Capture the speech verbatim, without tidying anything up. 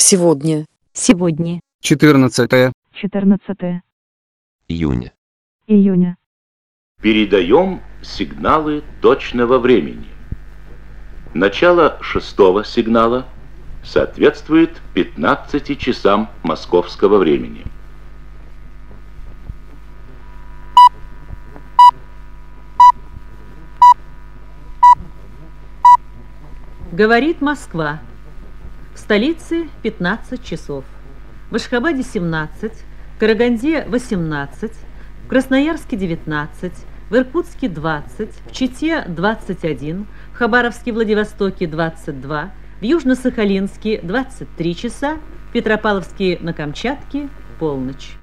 Сегодня. Сегодня. четырнадцатое четырнадцатое июня. июня. Передаем сигналы точного времени. Начало шестого сигнала соответствует пятнадцати часам московского времени. Говорит Москва. В столице пятнадцать часов. В Ашхабаде семнадцать, в Караганде восемнадцать, в Красноярске девятнадцать, в Иркутске двадцать, в Чите двадцать один, в Хабаровске, Владивостоке двадцать два, в Южно-Сахалинске двадцать три часа, в Петропавловске на Камчатке полночь.